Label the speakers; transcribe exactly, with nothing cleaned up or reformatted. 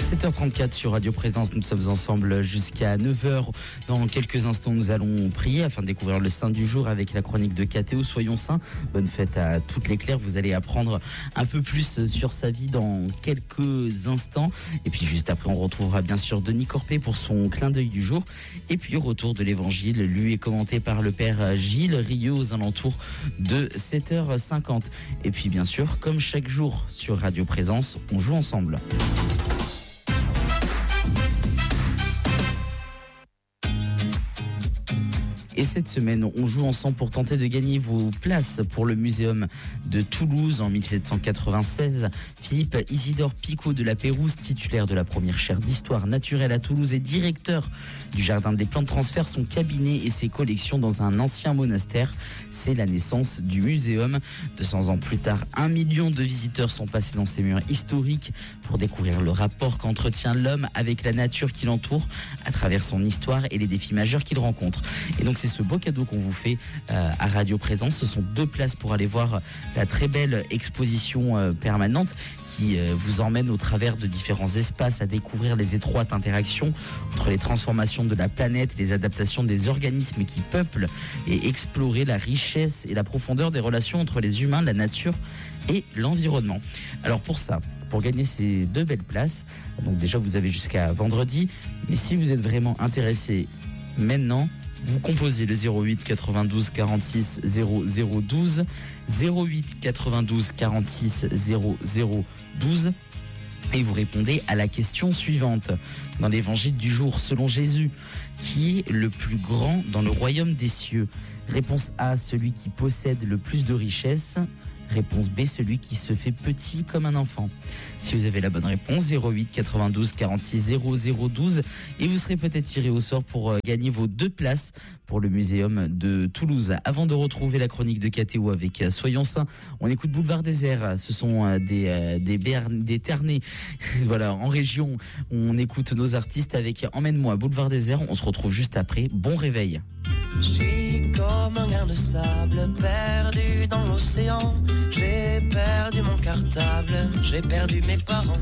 Speaker 1: sept heures trente-quatre sur Radio Présence, nous sommes ensemble jusqu'à neuf heures. Dans quelques instants, nous allons prier afin de découvrir le saint du jour avec la chronique de Kathéo. Soyons saints. Bonne fête à toutes les Claires. Vous allez apprendre un peu plus sur sa vie dans quelques instants. Et puis juste après, on retrouvera bien sûr Denis Corpé pour son clin d'œil du jour. Et puis retour de l'évangile, lu et commenté par le père Gilles Rieux aux alentours de sept heures cinquante. Et puis bien sûr, comme chaque jour sur Radio Présence, on joue ensemble. Et cette semaine, on joue ensemble pour tenter de gagner vos places pour le muséum de Toulouse en dix-sept cent quatre-vingt-seize. Philippe Isidore Picot de la Pérouse, titulaire de la première chaire d'histoire naturelle à Toulouse et directeur du jardin des plantes, transfère son cabinet et ses collections dans un ancien monastère. C'est la naissance du muséum. deux cents ans plus tard, un million de visiteurs sont passés dans ces murs historiques pour découvrir le rapport qu'entretient l'homme avec la nature qui l'entoure à travers son histoire et les défis majeurs qu'il rencontre. Et donc c'est ce beau cadeau qu'on vous fait euh, à Radio Présence. Ce sont deux places pour aller voir la très belle exposition euh, permanente qui euh, vous emmène au travers de différents espaces à découvrir les étroites interactions entre les transformations de la planète et les adaptations des organismes qui peuplent et explorer la richesse et la profondeur des relations entre les humains, la nature et l'environnement. Alors pour ça, pour gagner ces deux belles places, donc déjà vous avez jusqu'à vendredi, mais si vous êtes vraiment intéressé maintenant, vous composez le zéro huit quatre-vingt-douze quarante-six zéro zéro douze, zéro huit quatre-vingt-douze quarante-six zéro zéro douze et vous répondez à la question suivante. Dans l'évangile du jour, selon Jésus, qui est le plus grand dans le royaume des cieux? Réponse A, celui qui possède le plus de richesses. Réponse B, celui qui se fait petit comme un enfant. Si vous avez la bonne réponse, zéro huit quatre-vingt-douze quarante-six zéro zéro douze et vous serez peut-être tiré au sort pour gagner vos deux places pour le muséum de Toulouse. Avant de retrouver la chronique de Kathéo avec Soyons Saints, on écoute Boulevard Désert. Ce sont des, des, Béarn, des Ternais. Voilà, en région, on écoute nos artistes avec Emmène-moi Boulevard Désert. On se retrouve juste après. Bon réveil.
Speaker 2: Je suis comme un grain de sable perdu dans l'océan. J'ai perdu mon cartable, j'ai perdu mes parents.